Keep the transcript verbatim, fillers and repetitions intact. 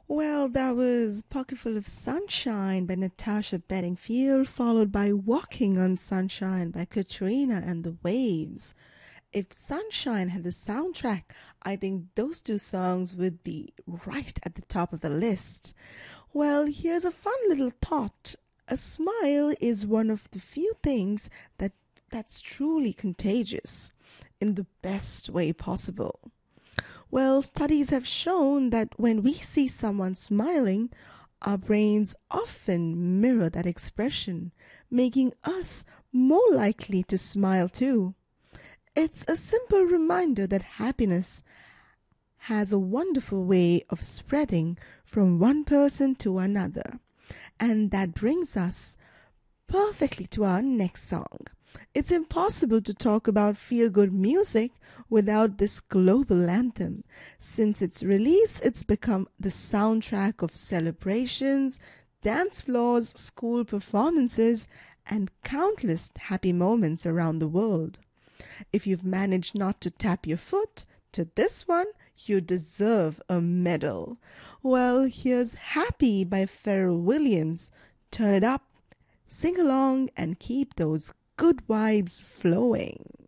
Well, that was Pocketful of Sunshine by Natasha Bedingfield, followed by Walking on Sunshine by Katrina and the Waves. If Sunshine had a soundtrack, I think those two songs would be right at the top of the list. Well, here's a fun little thought. A smile is one of the few things that that's truly contagious in the best way possible. Well, studies have shown that when we see someone smiling, our brains often mirror that expression, making us more likely to smile too. It's a simple reminder that happiness has a wonderful way of spreading from one person to another. And that brings us perfectly to our next song. It's impossible to talk about feel good music without this global anthem. Since its release, it's become the soundtrack of celebrations, dance floors, school performances, and countless happy moments around the world. If you've managed not to tap your foot to this one, you deserve a medal. Well, here's Happy by Pharrell Williams. Turn it up, sing along, and keep those good vibes flowing.